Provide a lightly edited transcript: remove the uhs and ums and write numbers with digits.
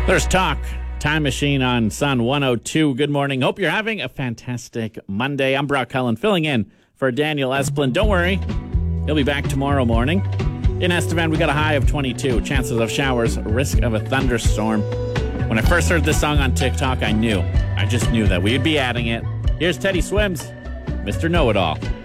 There's Talk, Time Machine on Sun 102. Good morning. Hope you're having a fantastic Monday. I'm Brock Cullen, filling in for Daniel Esplin. Don't worry, he'll be back tomorrow morning. In Estevan, we got a high of 22. Chances of showers, risk of a thunderstorm. When I first heard this song on TikTok, I just knew that we'd be adding it. Here's Teddy Swims, Mr. Know-It-All.